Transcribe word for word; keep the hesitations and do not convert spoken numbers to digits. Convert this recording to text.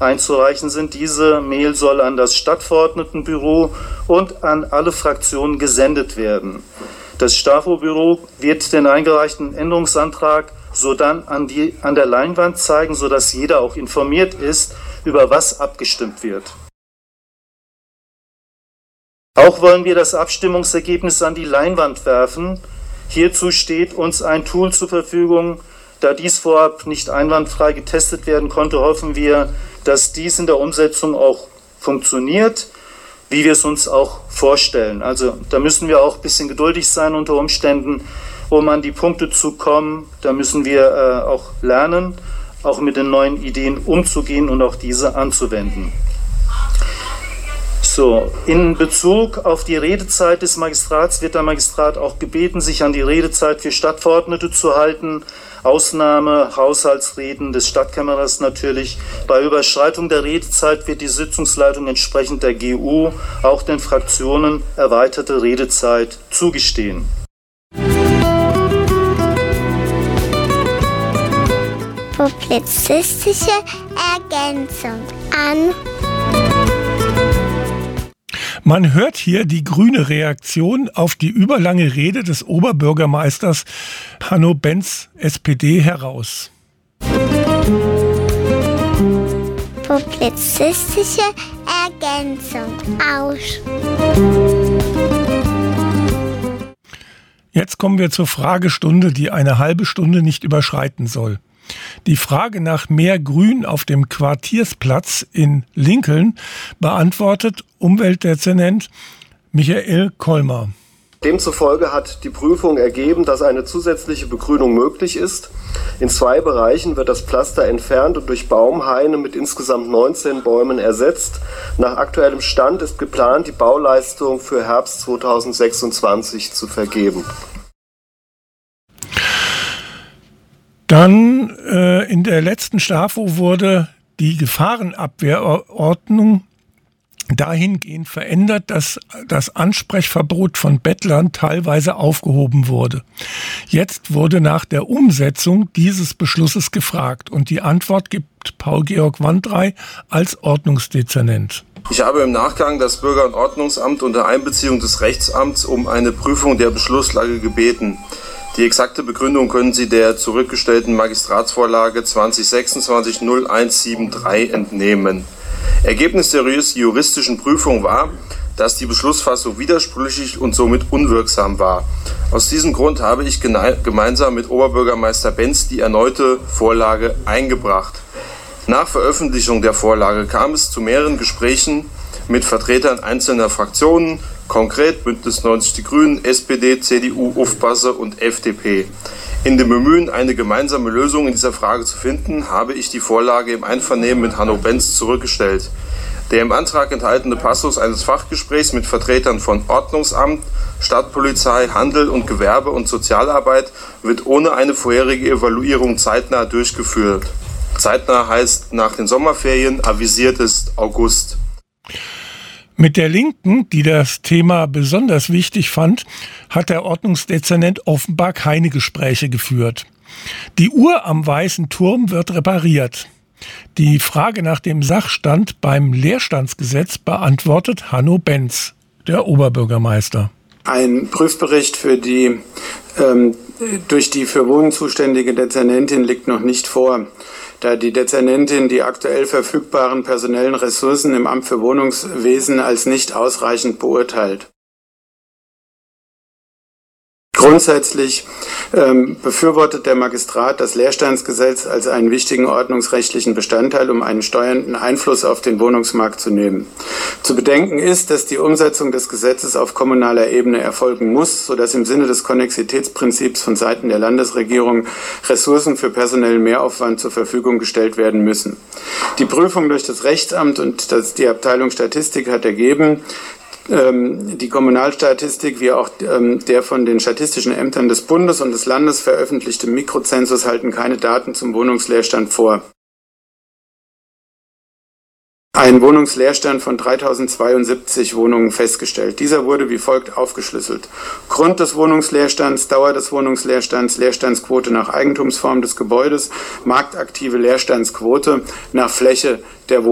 einzureichen sind. Diese Mail soll an das Stadtverordnetenbüro und an alle Fraktionen gesendet werden. Das STAFO-Büro wird den eingereichten Änderungsantrag sodann an, die, an der Leinwand zeigen, sodass jeder auch informiert ist, über was abgestimmt wird. Auch wollen wir das Abstimmungsergebnis an die Leinwand werfen. Hierzu steht uns ein Tool zur Verfügung. Da dies vorab nicht einwandfrei getestet werden konnte, hoffen wir, dass dies in der Umsetzung auch funktioniert, wie wir es uns auch vorstellen. Also da müssen wir auch ein bisschen geduldig sein unter Umständen, um an die Punkte zu kommen. Da müssen wir äh, auch lernen, auch mit den neuen Ideen umzugehen und auch diese anzuwenden. So, in Bezug auf die Redezeit des Magistrats wird der Magistrat auch gebeten, sich an die Redezeit für Stadtverordnete zu halten. Ausnahme Haushaltsreden des Stadtkämmerers natürlich. Bei Überschreitung der Redezeit wird die Sitzungsleitung entsprechend der G U auch den Fraktionen erweiterte Redezeit zugestehen. Publizistische Ergänzung an. Man hört hier die grüne Reaktion auf die überlange Rede des Oberbürgermeisters Hanno Benz, S P D, heraus. Publizistische Ergänzung aus. Jetzt kommen wir zur Fragestunde, die eine halbe Stunde nicht überschreiten soll. Die Frage nach mehr Grün auf dem Quartiersplatz in Lincoln beantwortet Umweltdezernent Michael Kolmer. Demzufolge hat die Prüfung ergeben, dass eine zusätzliche Begrünung möglich ist. In zwei Bereichen wird das Pflaster entfernt und durch Baumhaine mit insgesamt neunzehn Bäumen ersetzt. Nach aktuellem Stand ist geplant, die Bauleistung für Herbst zweitausendsechsundzwanzig zu vergeben. Dann äh, in der letzten STAFO wurde die Gefahrenabwehrordnung dahingehend verändert, dass das Ansprechverbot von Bettlern teilweise aufgehoben wurde. Jetzt wurde nach der Umsetzung dieses Beschlusses gefragt und die Antwort gibt Paul-Georg Wandrey als Ordnungsdezernent. Ich habe im Nachgang das Bürger- und Ordnungsamt unter Einbeziehung des Rechtsamts um eine Prüfung der Beschlusslage gebeten. Die exakte Begründung können Sie der zurückgestellten Magistratsvorlage zwanzig sechsundzwanzig null eins sieben drei entnehmen. Ergebnis der juristischen Prüfung war, dass die Beschlussfassung widersprüchlich und somit unwirksam war. Aus diesem Grund habe ich gemeinsam mit Oberbürgermeister Benz die erneute Vorlage eingebracht. Nach Veröffentlichung der Vorlage kam es zu mehreren Gesprächen mit Vertretern einzelner Fraktionen, konkret Bündnis neunzig Die Grünen, S P D, C D U, Ufpasse und F D P. In dem Bemühen, eine gemeinsame Lösung in dieser Frage zu finden, habe ich die Vorlage im Einvernehmen mit Hanno Benz zurückgestellt. Der im Antrag enthaltene Passus eines Fachgesprächs mit Vertretern von Ordnungsamt, Stadtpolizei, Handel und Gewerbe und Sozialarbeit wird ohne eine vorherige Evaluierung zeitnah durchgeführt. Zeitnah heißt nach den Sommerferien, avisiert ist August. Mit der Linken, die das Thema besonders wichtig fand, hat der Ordnungsdezernent offenbar keine Gespräche geführt. Die Uhr am Weißen Turm wird repariert. Die Frage nach dem Sachstand beim Leerstandsgesetz beantwortet Hanno Benz, der Oberbürgermeister. Ein Prüfbericht für die ähm, durch die für Wohnen zuständige Dezernentin liegt noch nicht vor, da die Dezernentin die aktuell verfügbaren personellen Ressourcen im Amt für Wohnungswesen als nicht ausreichend beurteilt. Grundsätzlich ähm, befürwortet der Magistrat das Leerstandsgesetz als einen wichtigen ordnungsrechtlichen Bestandteil, um einen steuernden Einfluss auf den Wohnungsmarkt zu nehmen. Zu bedenken ist, dass die Umsetzung des Gesetzes auf kommunaler Ebene erfolgen muss, sodass im Sinne des Konnexitätsprinzips von Seiten der Landesregierung Ressourcen für personellen Mehraufwand zur Verfügung gestellt werden müssen. Die Prüfung durch das Rechtsamt und das, die Abteilung Statistik hat ergeben, die Kommunalstatistik wie auch der von den statistischen Ämtern des Bundes und des Landes veröffentlichte Mikrozensus halten keine Daten zum Wohnungsleerstand vor. Ein Wohnungsleerstand von dreitausendzweiundsiebzig Wohnungen festgestellt. Dieser wurde wie folgt aufgeschlüsselt. Grund des Wohnungsleerstands, Dauer des Wohnungsleerstands, Leerstandsquote nach Eigentumsform des Gebäudes, marktaktive Leerstandsquote nach Fläche der Wohnung.